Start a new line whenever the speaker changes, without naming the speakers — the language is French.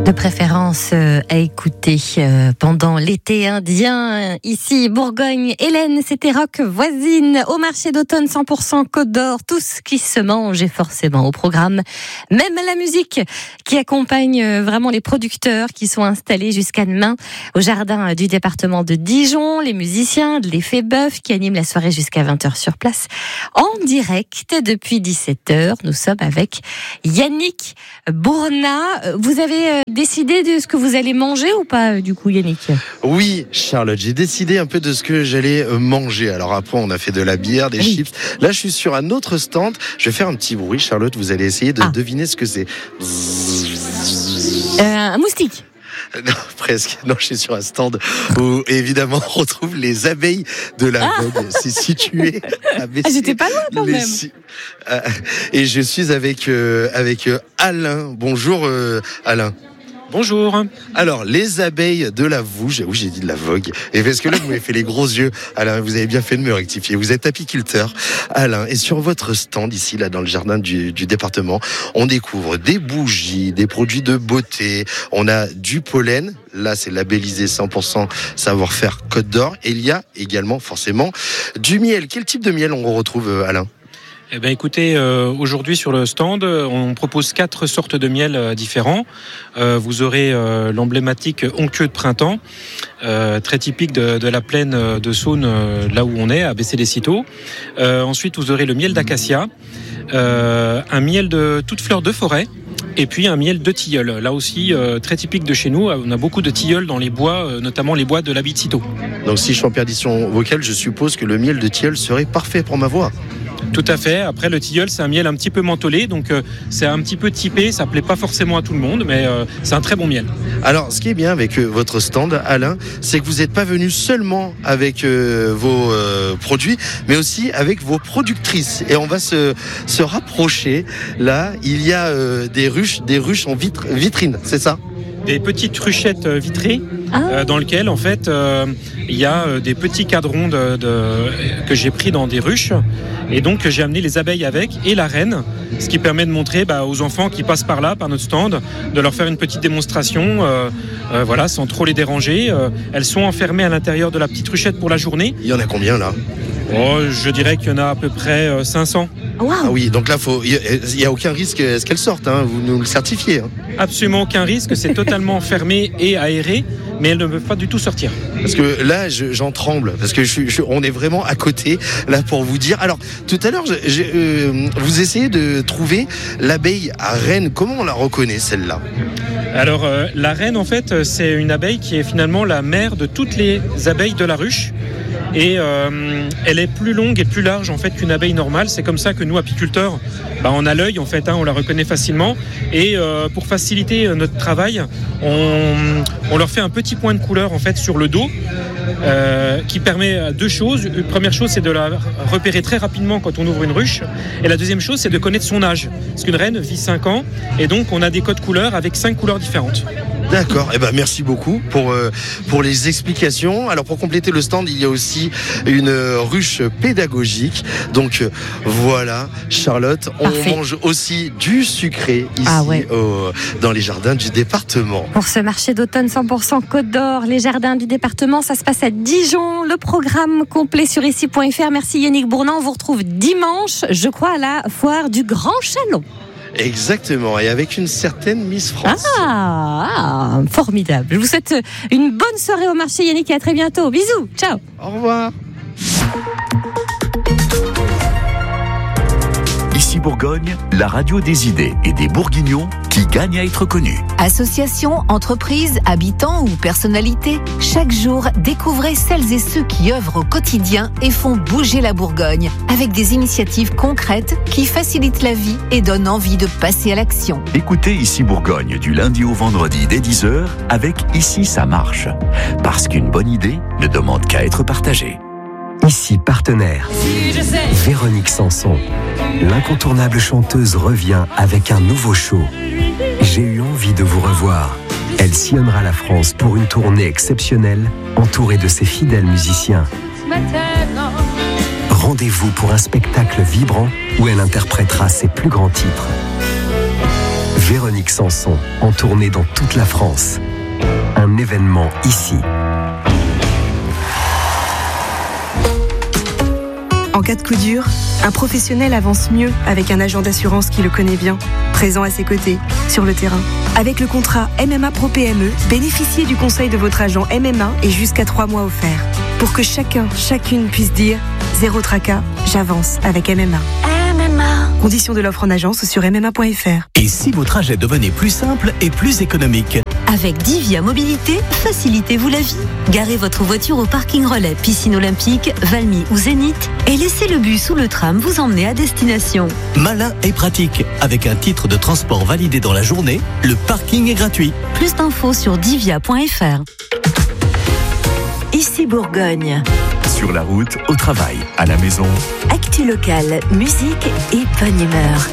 De préférence à écouter pendant l'été indien. Ici, Bourgogne, Hélène, c'était Rock Voisine. Au marché d'automne 100% Côte d'Or, tout ce qui se mange est forcément au programme. Même la musique qui accompagne vraiment les producteurs qui sont installés jusqu'à demain au jardin du département de Dijon. Les musiciens de l'Effet Bœuf qui animent la soirée jusqu'à 20h sur place. En direct depuis 17h, nous sommes avec Yannick Bournat. Vous avez décidé de ce que vous allez manger ou pas, du coup, Yannick ?
Oui, Charlotte, j'ai décidé un peu de ce que j'allais manger. Alors après, on a fait de la bière, des chips. Là, je suis sur un autre stand. Je vais faire un petit bruit, Charlotte. Vous allez essayer de deviner ce que c'est.
Un moustique.
Non, presque. Non, je suis sur un stand où, évidemment, on retrouve les abeilles de la Vogue. C'est situé à Bessay.
J'étais pas loin, quand même.
Et je suis avec Alain. Bonjour, Alain.
Bonjour.
Alors, les abeilles de la Vouge. Oui, j'ai dit de la Vogue. Et parce que là, vous m'avez fait les gros yeux. Alain, vous avez bien fait de me rectifier. Vous êtes apiculteur, Alain. Et sur votre stand, ici, là, dans le jardin du département, on découvre des bougies, des produits de beauté. On a du pollen. Là, c'est labellisé 100% savoir-faire Côte d'Or. Et il y a également, forcément, du miel. Quel type de miel on retrouve, Alain ?
Eh ben, écoutez, aujourd'hui sur le stand, on propose 4 sortes de miel différents. Vous aurez l'emblématique onctueux de printemps, très typique de la plaine de Saône, là où on est, à Bessay-les-Citeaux. Ensuite, vous aurez le miel d'acacia, un miel de toute fleur de forêt, et puis un miel de tilleul. Là aussi, très typique de chez nous. On a beaucoup de tilleuls dans les bois, notamment les bois de l'abbaye de Citeaux.
Donc si je suis en perdition vocale, je suppose que le miel de tilleul serait parfait pour ma voix.
Tout à fait. Après, le tilleul, c'est un miel un petit peu mentholé, donc c'est un petit peu typé. Ça plaît pas forcément à tout le monde, mais c'est un très bon miel. Alors,
ce qui est bien avec votre stand, Alain, c'est que vous n'êtes pas venu seulement avec vos produits, mais aussi avec vos productrices. Et on va se rapprocher. Là, il y a des ruches en vitrine, c'est ça ?
Des petites ruchettes vitrées dans lesquelles en fait il y a des petits cadrons que j'ai pris dans des ruches, et donc j'ai amené les abeilles avec et la reine, ce qui permet de montrer aux enfants qui passent par là, par notre stand, de leur faire une petite démonstration, voilà, sans trop les déranger. Elles sont enfermées à l'intérieur de la petite ruchette pour la journée.
Il y en a combien là ?
Je dirais qu'il y en a à peu près 500.
Wow.
Ah oui, donc là, il n'y a aucun risque à ce qu'elles sortent, hein, vous nous le certifiez. Hein.
Absolument aucun risque, c'est totalement fermé et aéré, mais elles ne peuvent pas du tout sortir.
Parce que là, j'en tremble, parce que on est vraiment à côté, là, pour vous dire. Alors, tout à l'heure, vous essayez de trouver l'abeille à reine. Comment on la reconnaît, celle-là ?
Alors, la reine, en fait, c'est une abeille qui est finalement la mère de toutes les abeilles de la ruche. Et elle est plus longue et plus large en fait qu'une abeille normale. C'est comme ça que nous, apiculteurs, on a l'œil en fait, on la reconnaît facilement. Et pour faciliter notre travail, on leur fait un petit point de couleur en fait sur le dos, qui permet 2 choses. Une première chose, c'est de la repérer très rapidement quand on ouvre une ruche. Et la deuxième chose, c'est de connaître son âge. Parce qu'une reine vit 5 ans, et donc on a des codes couleurs avec 5 couleurs différentes.
D'accord, merci beaucoup pour les explications. Alors pour compléter le stand, il y a aussi une ruche pédagogique. Donc voilà, Charlotte,
Parfait.
On mange aussi du sucré ici dans les jardins du département.
Pour ce marché d'automne 100% Côte d'Or, les jardins du département, ça se passe à Dijon. Le programme complet sur ici.fr. Merci Yannick Bournat. On vous retrouve dimanche, je crois, à la foire du Grand Chalon.
Exactement, et avec une certaine Miss France.
Formidable. Je vous souhaite une bonne soirée au marché, Yannick, et à très bientôt. Bisous, ciao.
Au revoir.
Ici Bourgogne, la radio des idées et des Bourguignons qui gagnent à être connus.
Associations, entreprises, habitants ou personnalités, chaque jour, découvrez celles et ceux qui œuvrent au quotidien et font bouger la Bourgogne avec des initiatives concrètes qui facilitent la vie et donnent envie de passer à l'action.
Écoutez Ici Bourgogne du lundi au vendredi dès 10h avec Ici ça marche. Parce qu'une bonne idée ne demande qu'à être partagée.
Ici partenaire, Véronique Sanson. L'incontournable chanteuse revient avec un nouveau show. J'ai eu envie de vous revoir. Elle sillonnera la France pour une tournée exceptionnelle, entourée de ses fidèles musiciens. Rendez-vous pour un spectacle vibrant où elle interprétera ses plus grands titres. Véronique Sanson, en tournée dans toute la France. Un événement ici.
En cas de coup dur, un professionnel avance mieux avec un agent d'assurance qui le connaît bien, présent à ses côtés, sur le terrain. Avec le contrat MMA Pro PME, bénéficiez du conseil de votre agent MMA et jusqu'à 3 mois offerts. Pour que chacune puisse dire « Zéro tracas, j'avance avec MMA ». Conditions de l'offre en agence sur mma.fr.
Et si vos trajets devenaient plus simples et plus économiques ?
Avec Divia Mobilité, facilitez-vous la vie. Garez votre voiture au parking relais Piscine Olympique, Valmy ou Zénith et laissez le bus ou le tram vous emmener à destination.
Malin et pratique. Avec un titre de transport validé dans la journée, le parking est gratuit.
Plus d'infos sur divia.fr. Ici Bourgogne.
Sur la route, au travail, à la maison.
Actu locale, musique et bonne humeur.